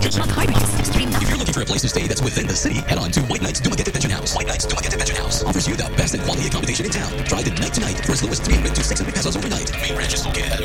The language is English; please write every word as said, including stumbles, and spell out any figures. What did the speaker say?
additional card rates. Stream now. If you're looking for a place to stay that's within the city, head on to White Knights Dumaguete Pension House. White Knights Dumaguete Pension House offers you the best and quality accommodation in town. Try the night tonight for as low as three hundred to six hundred pesos overnight. Main branch is located at